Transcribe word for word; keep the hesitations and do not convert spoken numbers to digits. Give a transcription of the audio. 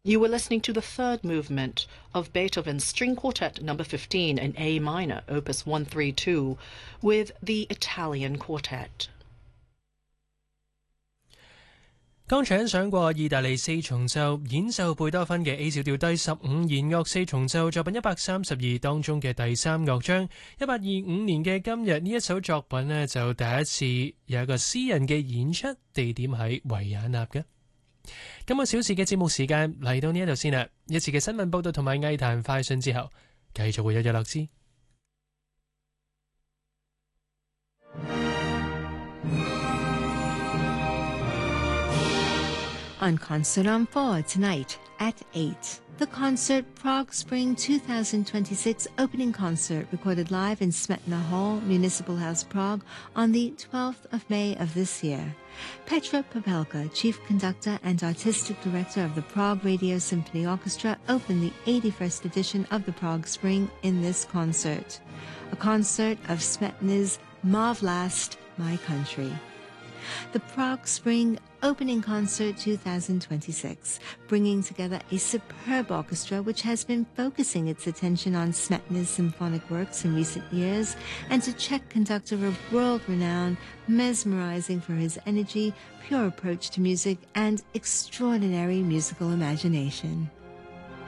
You were listening to the third movement of Beethoven's String Quartet number fifteen in A minor, opus one thirty-two, with the Italian Quartet. 剛才欣賞過意大利四重奏演奏貝多芬嘅 A 小調第十五弦樂四重奏作品一百三十二當中嘅第三樂章。一八二五年嘅今日，呢一首作品呢，就第一次有一個私人嘅演出，地點喺維也納嘅。今個小時嘅節目時間嚟到呢一度先啦，一次嘅新聞報道同埋藝壇快訊之後，繼續會有日落之。 On Concert on four tonight at eight. The concert Prague Spring twenty twenty-six opening concert recorded live in Smetana Hall, Municipal House, Prague on the twelfth of May of this year. Petra Popelka, Chief Conductor and Artistic Director of the Prague Radio Symphony Orchestra, opened the eighty-first edition of the Prague Spring in this concert, a concert of Smetana's Ma Vlast, My Country. The Prague Spring Opening Concert twenty twenty-six, bringing together a superb orchestra which has been focusing its attention on Smetana's symphonic works in recent years, and a Czech conductor of world renown, mesmerizing for his energy, pure approach to music, and extraordinary musical imagination.